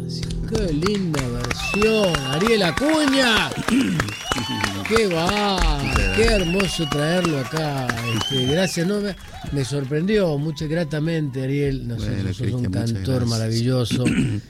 Qué linda versión, Ariel Acuña. Qué va, qué hermoso traerlo acá. Gracias, no me sorprendió mucho gratamente, Ariel. Sos un cantor maravilloso.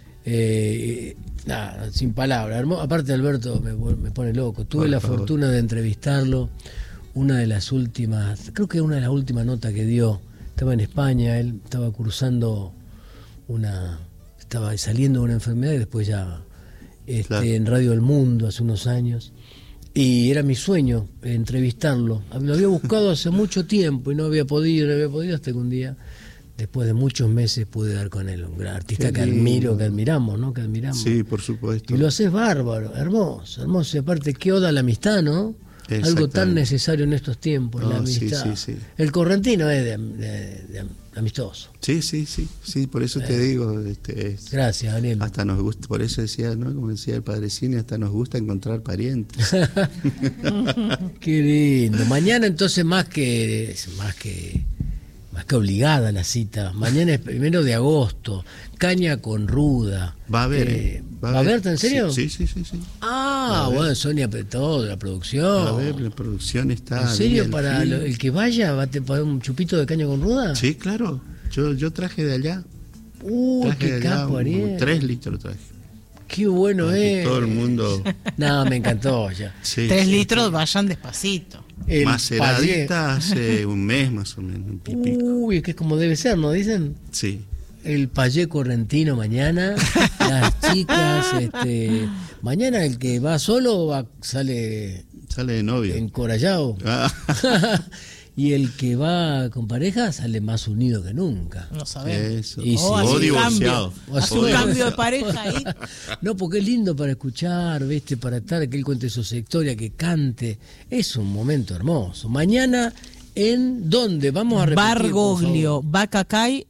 Nada, sin palabras. Aparte, Alberto me pone loco. Tuve la fortuna de entrevistarlo. Una de las últimas notas que dio. Estaba en España, él estaba cursando estaba saliendo de una enfermedad y después ya en Radio El Mundo hace unos años. Y era mi sueño entrevistarlo. Lo había buscado hace mucho tiempo y no había podido hasta que un día, después de muchos meses, pude dar con él. Un gran artista que admiramos, ¿no? Que admiramos. Sí, por supuesto. Y lo haces bárbaro, hermoso. Y aparte, qué oda a la amistad, ¿no? Algo tan necesario en estos tiempos, la amistad. Sí. El correntino es de amistoso. Sí, por eso te digo. Gracias, Daniel. Hasta nos gusta, por eso decía, ¿no? Como decía el padre Cine, hasta nos gusta encontrar parientes. Qué lindo. Mañana entonces más que obligada la cita. Mañana es 1 de agosto. Caña con ruda. Va a haber. ¿Va a haber? ¿En serio? Sí. Bueno, Sonia Petó, la producción. Va a haber, la producción está. ¿En serio? ¿Para el que vaya va a tener un chupito de caña con ruda? Sí, claro. Yo traje de allá. Qué capo, Ariel. 3 litros traje. Qué bueno es. Todo el mundo. No, me encantó ya. 3 litros, vayan despacito. Maceradita hace un mes más o menos. Es que es como debe ser, ¿no? Dicen. Sí. El payé correntino mañana, las chicas, mañana el que va solo sale de novio. Encorallado. Y el que va con pareja sale más unido que nunca. No sabemos. Eso. O divorciado. Hace un cambio de pareja ahí. No, porque es lindo para escuchar, ¿viste? Para estar, que él cuente su historia, que cante. Es un momento hermoso. Mañana, ¿en dónde? Vamos a repetir. Bargoglio, Bacacay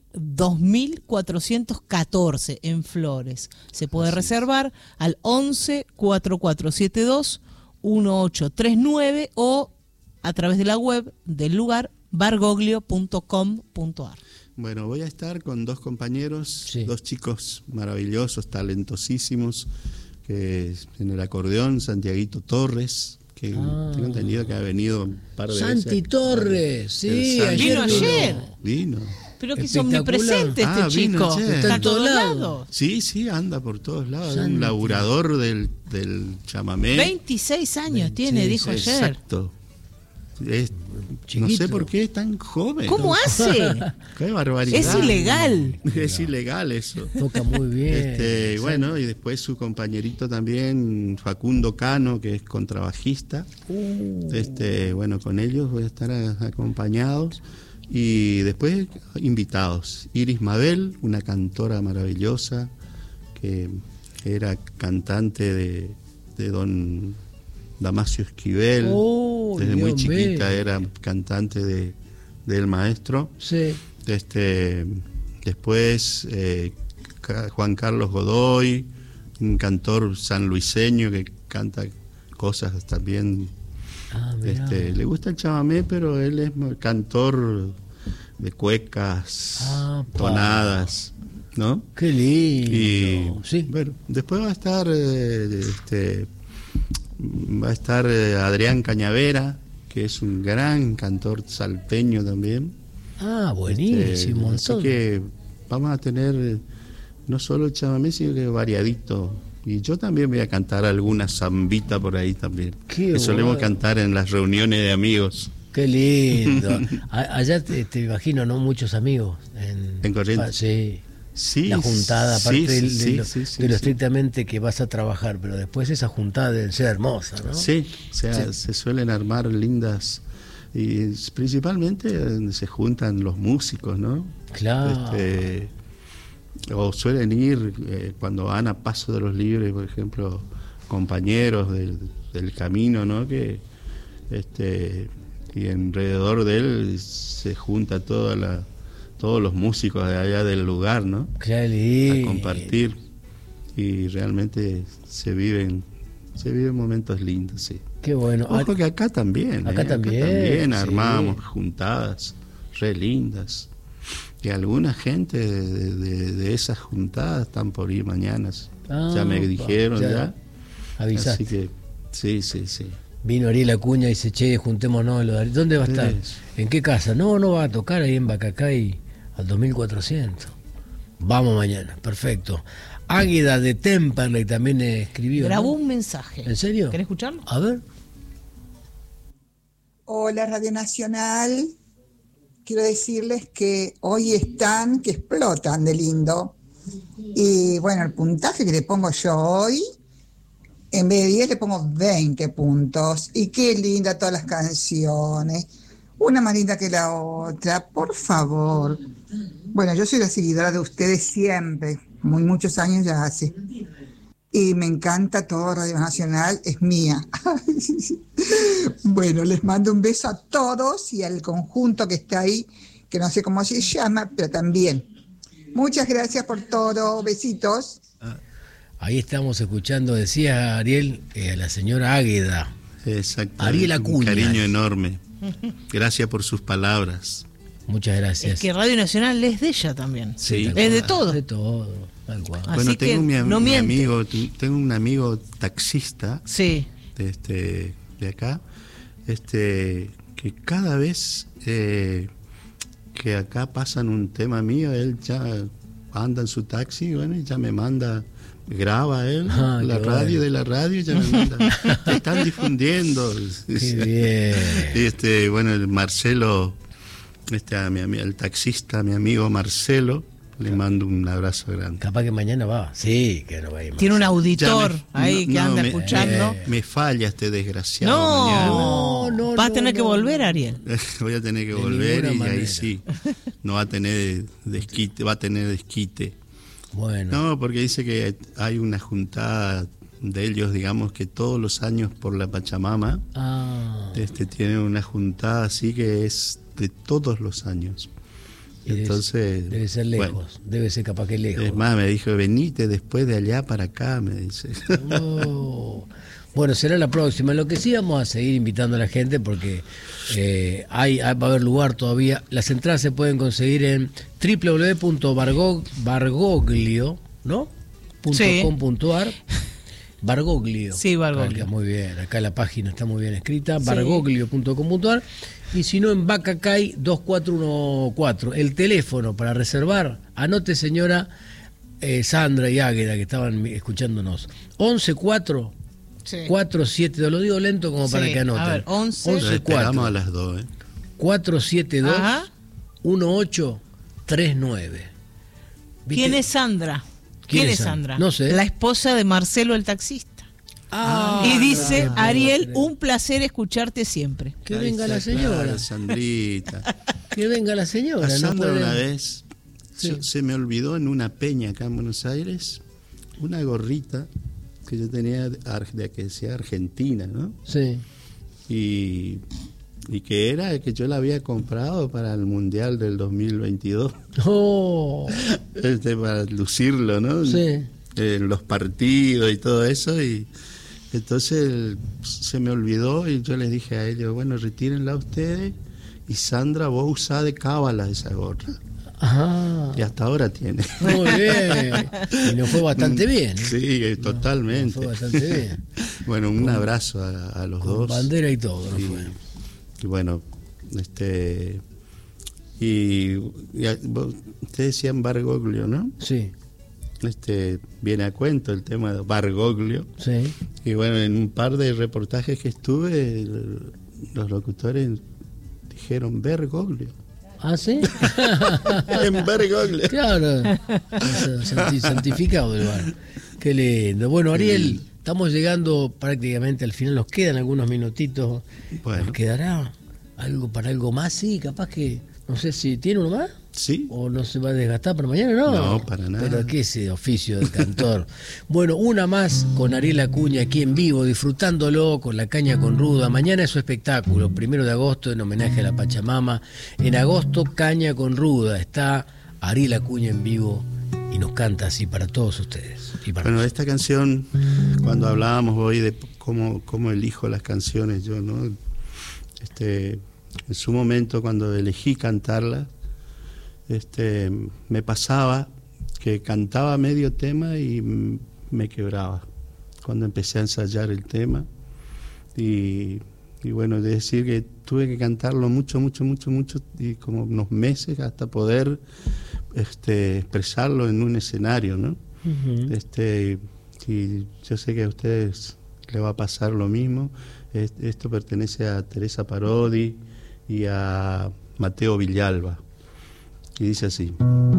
2414 en Flores. Se puede reservar al 11 4472 1839 o a través de la web del lugar bargoglio.com.ar. Bueno, voy a estar con 2 compañeros, 2 chicos maravillosos, talentosísimos, que en el acordeón, Santiaguito Torres, que tengo entendido que ha venido un par de veces. Santi Torres, sí, vino ayer. Vino. Pero que es omnipresente este chico. Está en todos lados. Sí, anda por todos lados. Es un laburador del chamamé. 26 años tiene, dijo ayer. Exacto. No sé por qué es tan joven. ¿Cómo hace? Qué barbaridad. Es ilegal. Es ilegal eso. Toca muy bien. Bueno, y después su compañerito también, Facundo Cano, que es contrabajista. Bueno, con ellos voy a estar acompañados. Y después invitados. Iris Mabel, una cantora maravillosa, que era cantante de don Damasio Esquivel. Desde muy chiquita era cantante del maestro. Sí. Después Juan Carlos Godoy, un cantor sanluiseño que canta cosas también. Le gusta el chamamé, pero él es cantor de cuecas, tonadas, ¿no? Qué lindo. Y bueno, después va a estar Adrián Cañavera, que es un gran cantor salteño también. Buenísimo. Así que vamos a tener no solo el chamamé, sino que variadito. Y yo también voy a cantar alguna zambita por ahí también. Que solemos cantar en las reuniones de amigos. Qué lindo. Allá te imagino, ¿no? Muchos amigos. En Corrientes. Sí. La juntada, aparte de lo estrictamente que vas a trabajar, pero después esa juntada debe ser hermosa, ¿no? Sí, se suelen armar lindas, y principalmente donde se juntan los músicos, ¿no? Claro. O suelen ir cuando van a Paso de los Libres, por ejemplo, compañeros del camino, ¿no? Que y alrededor de él se junta todos los músicos de allá del lugar, ¿no? Qué a compartir, y realmente se viven momentos lindos, sí. Qué bueno. Ojo que acá también. Acá también armamos juntadas re lindas. que alguna gente de esas juntadas están por ir mañana. Ya me dijeron ya. Avisaste. Así que sí. Vino Ariel Acuña y dice, che, juntémonos. ¿Dónde va a estar? ¿En qué casa? No va a tocar ahí en Bacacay al 2400. Vamos mañana, perfecto. Águeda de Temperley también escribió. Grabó ¿no? un mensaje. ¿En serio? ¿Querés escucharlo? A ver. Hola Radio Nacional. Quiero decirles que hoy están, que explotan de lindo. Y bueno, el puntaje que le pongo yo hoy, en vez de 10 le pongo 20 puntos. Y qué linda todas las canciones. Una más linda que la otra, por favor. Bueno, yo soy la seguidora de ustedes siempre, muchos años ya hace. Y me encanta todo Radio Nacional, es mía. Bueno, les mando un beso a todos y al conjunto que está ahí, que no sé cómo se llama, pero también. Muchas gracias por todo, besitos. Ahí estamos escuchando, decía Ariel, a la señora Águeda. Exacto. Ariel Acuña. Un cariño enorme. Gracias por sus palabras. Muchas gracias. Es que Radio Nacional es de ella también. Sí. Es de todo. De todo, tal cual. Así Bueno, que tengo no miente. tengo un amigo taxista Sí. de acá, que cada vez que acá pasan un tema mío, él ya anda en su taxi, bueno, y ya me manda, graba él la radio bueno. de la radio, ya me manda, te están difundiendo. Qué bien. Y bueno, el Marcelo, el taxista, mi amigo Marcelo, le mando un abrazo grande. Capaz que mañana va. Sí, que no va a ir más. Tiene un auditor Ya ahí que anda escuchando. Me falla este desgraciado No, No, vas a tener que no. volver, Ariel. mañana. Voy a tener que De volver y ninguna ahí manera. sí. No va a tener desquite, va a tener desquite. Bueno. No, porque dice que hay una juntada de ellos, digamos, que todos los años por la Pachamama, tienen una juntada así que es de todos los años. Entonces debe ser lejos, bueno, debe ser capaz que lejos. es más, me dijo, venite después de allá para acá, me dice. Bueno, será la próxima. Lo que sí vamos a seguir invitando a la gente porque va a haber lugar todavía. Las entradas se pueden conseguir en www.bargoglio, ¿no? Sí. .com.ar. Bargoglio. Sí, Bargoglio. Muy bien, acá la página está muy bien escrita, bargoglio.com.ar. Y si no, en Bacacay 2414. El teléfono para reservar, anote señora Sandra y Águeda que estaban escuchándonos. 114 472, lo digo lento como para Sí, que anoten. a ver, 11 Esperamos a las 2, 472 Ajá. 1839. ¿Viste? ¿Quién es Sandra? ¿Quién es Sandra? No sé. La esposa de Marcelo el taxista. Y dice, no, Ariel, no. un placer escucharte siempre. Que Ahí venga la está, señora. claro, Sandrita. Que venga la señora. A no Sandra puede- una vez Sí. se me olvidó en una peña acá en Buenos Aires una gorrita que yo tenía de que decía Argentina, ¿no? Sí. Y que era que yo la había comprado para el Mundial del 2022, Oh, para lucirlo, ¿no? sí. En los partidos y todo eso, y entonces se me olvidó y yo les dije a ellos, bueno, retírenla ustedes y Sandra, vos usá de cábala esa gorra. Ajá. Y hasta ahora tiene. Muy bien. Y nos fue bastante bien. ¿eh? Sí, totalmente. Nos fue bastante bien. Bueno, un abrazo a los Con dos. bandera y todo, ¿no Y, fue? y bueno, ustedes decían Bargoglio, ¿no? Sí, Viene a cuento el tema de Bargoglio. sí. Y bueno, en un par de reportajes que estuve, los locutores dijeron Bergoglio. ¿Ah, sí? En Bergoglio. Claro. Santificado del bar. Qué lindo. Bueno, Ariel, estamos llegando prácticamente al final. Nos quedan algunos minutitos. Bueno. ¿Nos quedará algo para algo más? Sí, capaz que... No sé si tiene uno más. Sí. ¿O no se va a desgastar para mañana? No, No, para nada. Pero qué ese oficio del cantor. Bueno, una más con Ariel Acuña aquí en vivo, disfrutándolo con la caña con ruda. Mañana es su espectáculo, 1 de agosto, en homenaje a la Pachamama. En agosto, caña con ruda. Está Ariel Acuña en vivo y nos canta así para todos ustedes. Y para Bueno, nosotros. esta canción, cuando hablábamos hoy de cómo elijo las canciones, yo, ¿no? En su momento, cuando elegí cantarla, me pasaba que cantaba medio tema y me quebraba cuando empecé a ensayar el tema. Y bueno, es decir que tuve que cantarlo mucho, y como unos meses hasta poder expresarlo en un escenario, ¿no? Ujú. Y yo sé que a ustedes les va a pasar lo mismo. Esto pertenece a Teresa Parodi y a Mateo Villalba. Y dice así: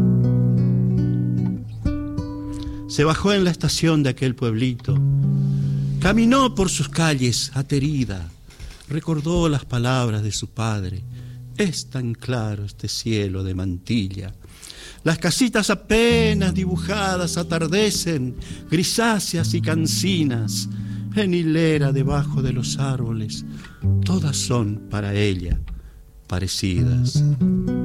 se bajó en la estación de aquel pueblito, caminó por sus calles aterida, recordó las palabras de su padre. Es tan claro este cielo de mantilla. Las casitas apenas dibujadas atardecen, grisáceas y cansinas, en hilera debajo de los árboles. Todas son para ella parecidas.